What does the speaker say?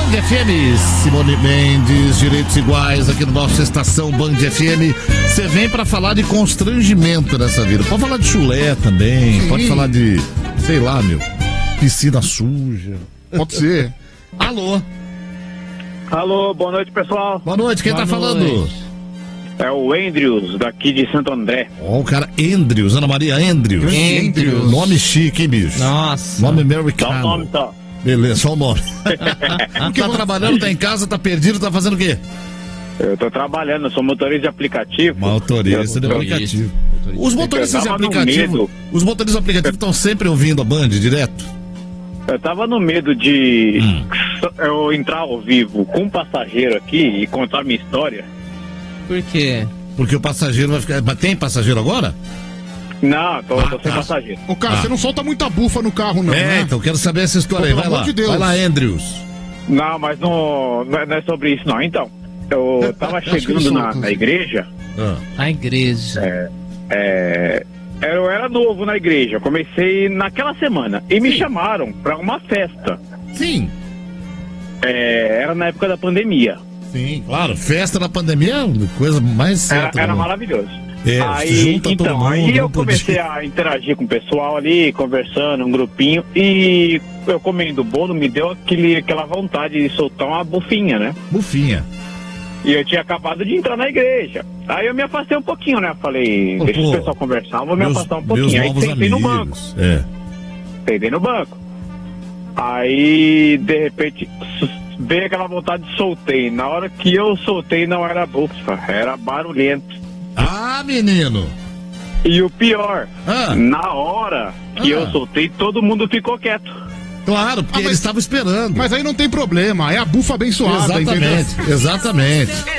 FM, Simone Mendes, direitos iguais aqui no nosso Estação Band FM. Você vem pra falar de constrangimento nessa vida. Pode falar de chulé também, pode falar de, sei lá, piscina suja. Pode ser. Alô? Alô, boa noite, pessoal. Boa noite, quem tá falando? É o Andrews, daqui de Santo André. Ó, o cara, Andrews, Ana Maria Andrews. Andrews. Nome chique, hein, bicho? Nossa. Nome Dá americano. o nome só. Beleza, só o nome. Tá trabalhando, tá em casa, tá perdido, tá fazendo o quê? Eu tô trabalhando, eu sou motorista de aplicativo. Motorista de aplicativo. Os motoristas de Eu tava no aplicativo, medo. os motoristas de aplicativo estão sempre ouvindo a Band direto? Eu tava no medo de eu entrar ao vivo com um passageiro aqui e contar minha história. Por quê? Porque o passageiro vai ficar... Mas tem passageiro agora? Não, tô sem passageiro. Ô, cara, você não solta muita bufa no carro, não, né? Então quero saber essa história aí. Pelo Vai lá. amor de Deus. Vai lá, Andrews. Não, mas não é sobre isso, não. Então, eu tava acho que ele chegando solta. na igreja. A igreja. Eu era novo na igreja, eu comecei naquela semana e me chamaram pra uma festa. Sim. Era na época da pandemia. Sim, claro. Festa na pandemia é uma coisa mais certa. Era né? maravilhoso. Aí, junta todo mundo, aí eu não podia. comecei a interagir com o pessoal ali, conversando, um grupinho, e eu comendo bolo me deu aquela vontade de soltar uma bufinha, né? Bufinha. E eu tinha acabado de entrar na igreja. Aí eu me afastei um pouquinho, né? Falei, deixa o pessoal conversar, vou me afastar um pouquinho. Aí sentei no banco. Sentei no banco. Aí, de repente, veio aquela vontade de soltei. Na hora que eu soltei, não era bufa, era barulhento. Ah, menino! E o pior, na hora que eu soltei, todo mundo ficou quieto. Claro, porque eles estavam esperando. Mas aí não tem problema, é a bufa abençoada, entendeu? Exatamente.